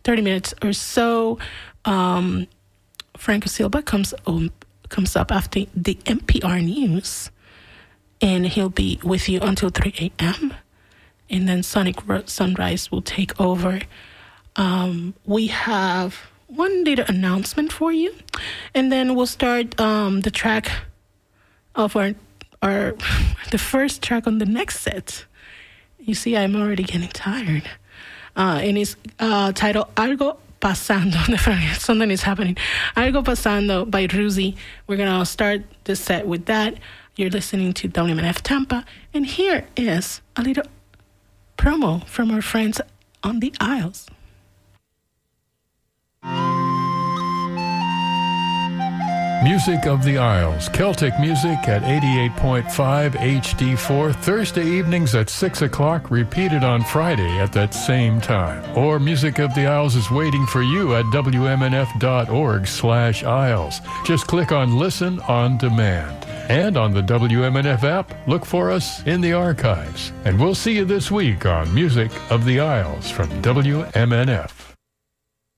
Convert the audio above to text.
30 minutes or so. Franco Silva comes up after the NPR News, and he'll be with you until 3 a.m. And then Sonic Sunrise will take over. We have one little announcement for you, and then we'll start the track of the first track on the next set. You see, I'm already getting tired. And it's titled Algo Pasando. Something is happening. Algo Pasando by Ruzi. We're going to start the set with that. You're listening to WMNF Tampa. And here is a little promo from our friends on the Isles. Music of the Isles, Celtic music at 88.5 HD4, Thursday evenings at 6 o'clock, repeated on Friday at that same time. Or Music of the Isles is waiting for you at WMNF.org/Isles. Just click on Listen on Demand. And on the WMNF app, look for us in the archives. And we'll see you this week on Music of the Isles from WMNF.